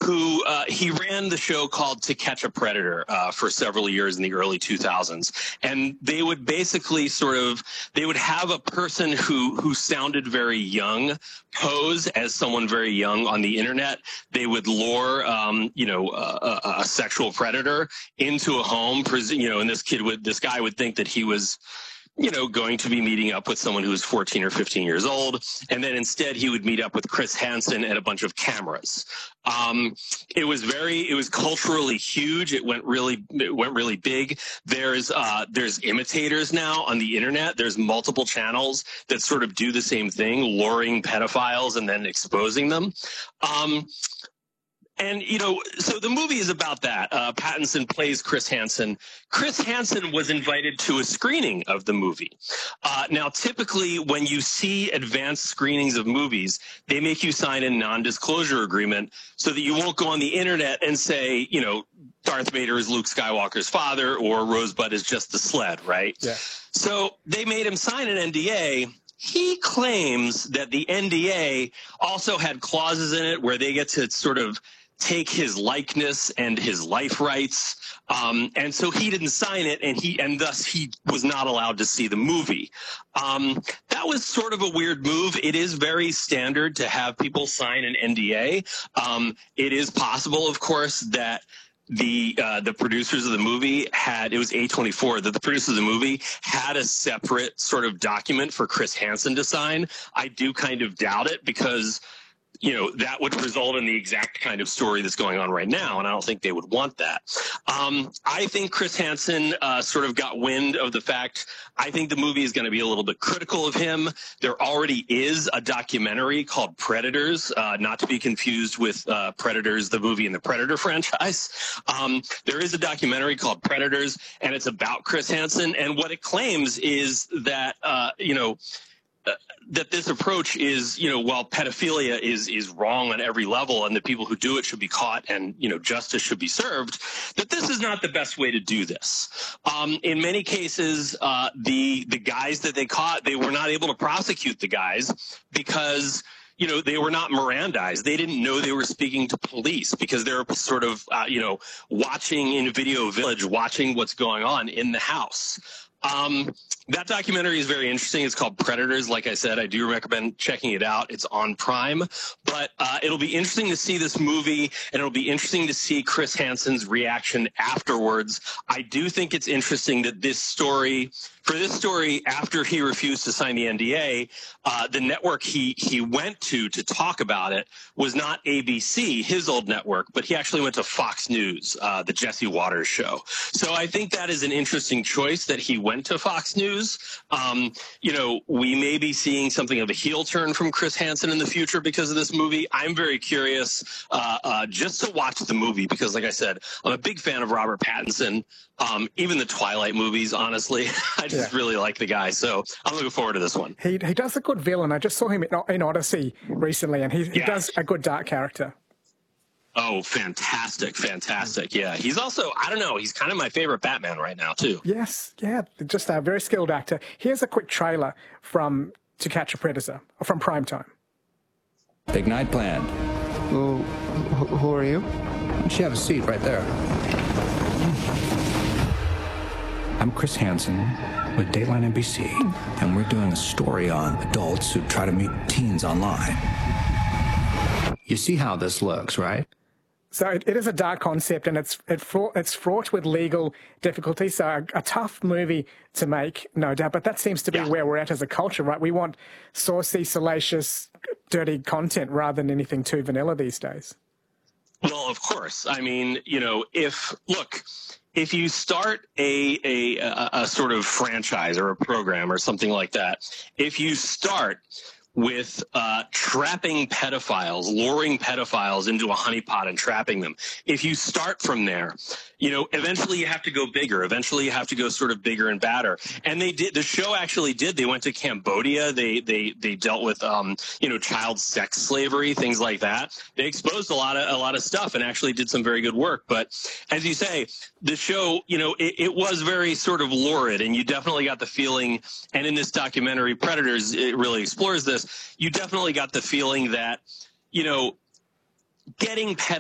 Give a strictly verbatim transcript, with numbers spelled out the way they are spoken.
who uh, he ran the show called To Catch a Predator uh, for several years in the early two thousands. And they would basically sort of, they would have a person who, who sounded very young pose as someone very young on the internet. They would lure, um, you know, a, a, a sexual predator into a home, you know, and this kid would, this guy would think that he was, you know, going to be meeting up with someone who's fourteen or fifteen years old. And then instead he would meet up with Chris Hansen and a bunch of cameras. Um, it was very, it was culturally huge. It went really, it went really big. There's, uh, there's imitators now on the internet. There's multiple channels that sort of do the same thing, luring pedophiles and then exposing them. Um, And, you know, so the movie is about that. Uh, Pattinson plays Chris Hansen. Chris Hansen was invited to a screening of the movie. Uh, now, typically, when you see advanced screenings of movies, they make you sign a non-disclosure agreement so that you won't go on the internet and say, you know, Darth Vader is Luke Skywalker's father or Rosebud is just a sled, right? Yeah. So they made him sign an N D A. He claims that the N D A also had clauses in it where they get to sort of take his likeness and his life rights. Um, and so he didn't sign it, and he and thus he was not allowed to see the movie. Um, that was sort of a weird move. It is very standard to have people sign an N D A. Um, it is possible, of course, that the uh, the producers of the movie had, it was A twenty-four, that the producers of the movie had a separate sort of document for Chris Hansen to sign. I do kind of doubt it because, you know, that would result in the exact kind of story that's going on right now, and I don't think they would want that. Um, I think Chris Hansen uh, sort of got wind of the fact. I think the movie is going to be a little bit critical of him. There already is a documentary called Predators, uh, not to be confused with uh, Predators, the movie in the Predator franchise. Um, there is a documentary called Predators, and it's about Chris Hansen, and what it claims is that, uh, you know, Uh, that this approach is, you know, while pedophilia is is wrong on every level and the people who do it should be caught and, you know, justice should be served, that this is not the best way to do this. Um, in many cases, uh, the the guys that they caught, they were not able to prosecute the guys because, you know, they were not Mirandized. They didn't know they were speaking to police because they're sort of, uh, you know, watching in Video Village, watching what's going on in the house. Um, that documentary is very interesting. It's called Predators. Like I said, I do recommend checking it out. It's on Prime, but uh, it'll be interesting to see this movie, and it'll be interesting to see Chris Hansen's reaction afterwards. I do think it's interesting that this story, for this story, after he refused to sign the N D A, uh, the network he he went to to talk about it was not A B C, his old network, but he actually went to Fox News, uh, the Jesse Waters show. So I think that is an interesting choice that he went to Fox News. Um, you know, we may be seeing something of a heel turn from Chris Hansen in the future because of this movie. I'm very curious uh, uh, just to watch the movie because, like I said, I'm a big fan of Robert Pattinson. Um, even the Twilight movies, honestly, I just yeah. really like the guy. So I'm looking forward to this one. He he does a good villain. I just saw him in, in Odyssey recently, and he, he yeah. does a good dark character. Oh, fantastic, fantastic. Yeah, he's also, I don't know, he's kind of my favorite Batman right now, too. Yes, yeah, just a very skilled actor. Here's a quick trailer from To Catch a Predator, from Primetime. Big night planned. Who, who are you? Why don't you have a seat right there? I'm Chris Hansen with Dateline N B C, and we're doing a story on adults who try to meet teens online. You see how this looks, right? So it, it is a dark concept, and it's it fraught, it's fraught with legal difficulties. So a, a tough movie to make, no doubt. But that seems to be yeah. where we're at as a culture, right? We want saucy, salacious, dirty content rather than anything too vanilla these days. Well, of course. I mean, you know, if look, if you start a a, a a sort of franchise or a program or something like that, if you start with uh, trapping pedophiles, luring pedophiles into a honeypot and trapping them. If you start from there, you know, eventually you have to go bigger. Eventually you have to go sort of bigger and badder. And they did, the show actually did. They went to Cambodia. They, they, they dealt with, um, you know, child sex slavery, things like that. They exposed a lot of, a lot of stuff and actually did some very good work. But as you say, the show, you know, it, it was very sort of lurid, and you definitely got the feeling, and in this documentary, Predators, it really explores this. You definitely got the feeling that, you know, getting pet